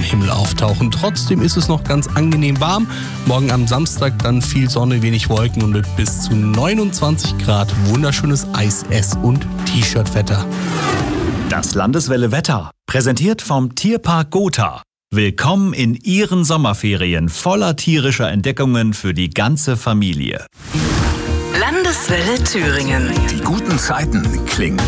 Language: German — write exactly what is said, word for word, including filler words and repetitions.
Himmel auftauchen. Trotzdem ist es noch ganz angenehm warm. Morgen am Samstag dann viel Sonne, wenig Wolken und mit bis zu neunundzwanzig Grad wunderschönes Eis-, Ess- und T-Shirt-Wetter. Das Landeswelle-Wetter, präsentiert vom Tierpark Gotha. Willkommen in Ihren Sommerferien voller tierischer Entdeckungen für die ganze Familie. Landeswelle Thüringen. Die guten Zeiten klingen